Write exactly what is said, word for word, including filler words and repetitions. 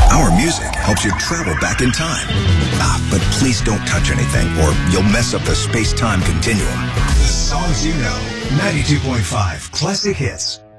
Our music helps you travel back in time. Ah, but please don't touch anything or you'll mess up the space-time continuum. The songs you know. ninety-two point five Classic Hits.